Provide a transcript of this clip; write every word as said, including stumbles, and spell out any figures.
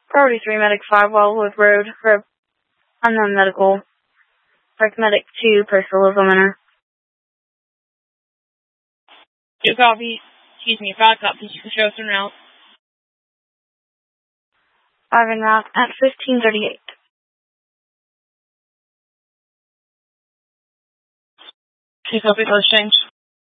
Priority three, Medic five, Wildwood Road, for unknown medical. Park Medic two, Personal Winner. Two copy. Excuse me, five copies. You can show us en route. Five en route at fifteen thirty-eight. Two copy, close change.